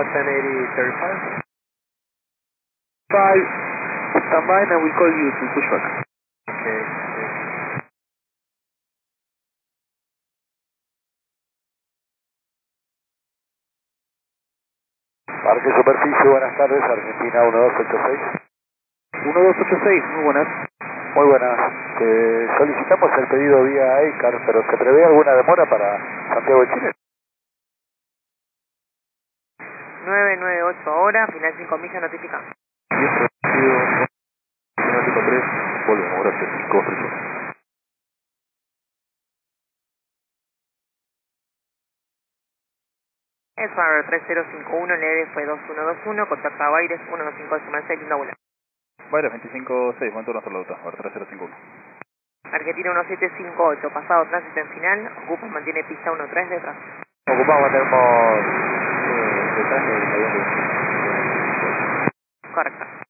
1080, 35. 5, stand by and we call you to push back. Okay. Parque Superficie, buenas tardes, Argentina 1286. 1286, muy buenas. Muy buenas. Solicitamos el pedido vía AICAR, pero ¿se prevé alguna demora para Santiago de Chile? 998 ahora, final 5 millas, notifica. 10 recibido, 953, volvemos, gracias. Correcto. Esfar 3051, LR fue 2121, contacta a Baires 125 linda vuela. Vale, 25-6, buen turno hasta la ruta, a ver, 3051. Argentina 1758, pasado tránsito en final, ocupa, mantiene pista 13 detrás. Ocupamos, tenemos detrás del avión de... Correcto.